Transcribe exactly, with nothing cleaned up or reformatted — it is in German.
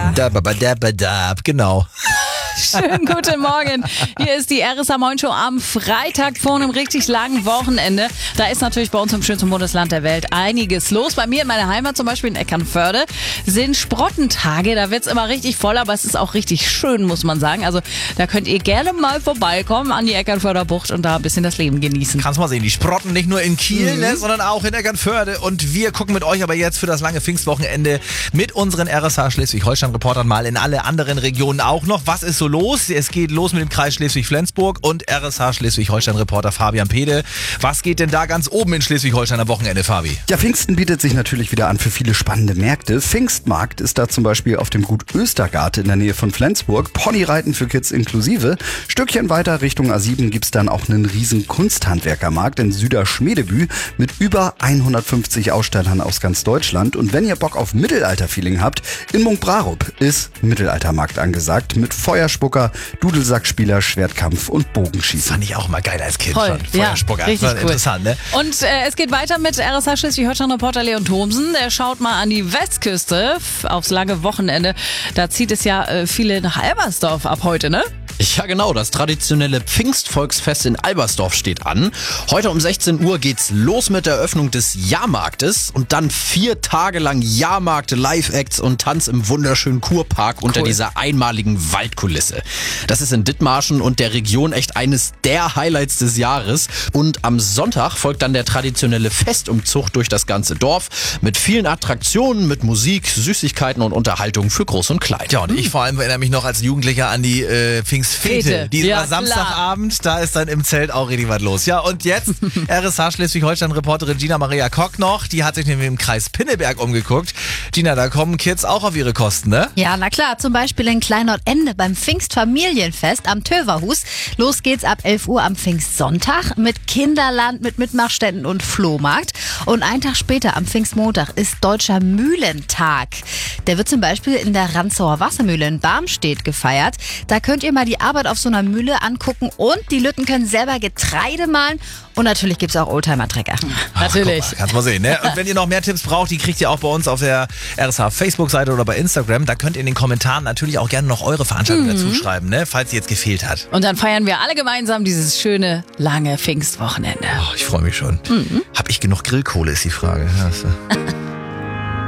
Da, ba, ba, da, ba, da, genau. Schönen guten Morgen. Hier ist die R S A Moin Show am Freitag vor einem richtig langen Wochenende. Da ist natürlich bei uns im schönsten Bundesland der Welt einiges los. Bei mir in meiner Heimat, zum Beispiel in Eckernförde, sind Sprottentage. Da wird's immer richtig voll, aber es ist auch richtig schön, muss man sagen. Also da könnt ihr gerne mal vorbeikommen an die Eckernförder Bucht und da ein bisschen das Leben genießen. Kannst mal sehen, die Sprotten nicht nur in Kiel, mhm. ne, sondern auch in Eckernförde. Und wir gucken mit euch aber jetzt für das lange Pfingstwochenende mit unseren R S A Schleswig-Holstein-Reportern mal in alle anderen Regionen auch noch. Was ist so los? Es geht los mit dem Kreis Schleswig-Flensburg und R S H Schleswig-Holstein-Reporter Fabian Pede. Was geht denn da ganz oben in Schleswig-Holstein am Wochenende, Fabi? Ja, Pfingsten bietet sich natürlich wieder an für viele spannende Märkte. Pfingstmarkt ist da zum Beispiel auf dem Gut Östergarte in der Nähe von Flensburg. Ponyreiten für Kids inklusive. Stückchen weiter Richtung A sieben gibt's dann auch einen riesen Kunsthandwerkermarkt in Süderschmedebü mit über hundertfünfzig Ausstellern aus ganz Deutschland. Und wenn ihr Bock auf Mittelalter-Feeling habt, in Munkbrarup ist Mittelaltermarkt angesagt mit Feuerspucker, Dudelsackspieler, Schwertkampf und Bogenschießen. Fand ich auch mal geil als Kind Voll, schon. Feuerspucker, ja, richtig das war cool. Interessant, ne? Und äh, es geht weiter mit R S H Schleswig-Holstein-Reporter Leon Thomsen. Der schaut mal an die Westküste aufs lange Wochenende. Da zieht es ja äh, viele nach Albersdorf ab heute, ne? Ja genau, das traditionelle Pfingstvolksfest in Albersdorf steht an. Heute um sechzehn Uhr geht's los mit der Eröffnung des Jahrmarktes und dann vier Tage lang Jahrmarkt, Live-Acts und Tanz im wunderschönen Kurpark unter Cool. dieser einmaligen Waldkulisse. Das ist in Dithmarschen und der Region echt eines der Highlights des Jahres. Und am Sonntag folgt dann der traditionelle Festumzug durch das ganze Dorf mit vielen Attraktionen, mit Musik, Süßigkeiten und Unterhaltung für Groß und Klein. Ja, und ich vor allem erinnere mich noch als Jugendlicher an die äh, Pfingstfete. Fete. Die Ja, war Samstagabend, da ist dann im Zelt auch richtig was los. Ja, und jetzt R S H Schleswig-Holstein-Reporterin Gina Maria Kock noch. Die hat sich nämlich im Kreis Pinneberg umgeguckt. Gina, da kommen Kids auch auf ihre Kosten, ne? Ja, na klar, zum Beispiel in Kleinordende beim Pfingstfamilienfest am Töverhus. Los geht's ab elf Uhr am Pfingstsonntag mit Kinderland, mit Mitmachständen und Flohmarkt. Und einen Tag später, am Pfingstmontag, ist Deutscher Mühlentag. Der wird zum Beispiel in der Ranzauer Wassermühle in Barmstedt gefeiert. Da könnt ihr mal die Arbeit auf so einer Mühle angucken und die Lütten können selber Getreide mahlen. Und natürlich gibt's auch Oldtimer-Trecker. Natürlich. Ach, kannst mal sehen, ne? Und wenn ihr noch mehr Tipps braucht, die kriegt ihr auch bei uns auf der R S H Facebook-Seite oder bei Instagram. Da könnt ihr in den Kommentaren natürlich auch gerne noch eure Veranstaltung dazu schreiben, ne? Falls sie jetzt gefehlt hat. Und dann feiern wir alle gemeinsam dieses schöne, lange Pfingstwochenende. Oh, ich freue mich schon. Mhm. Hab ich genug Grillkohle, ist die Frage. Ja, so.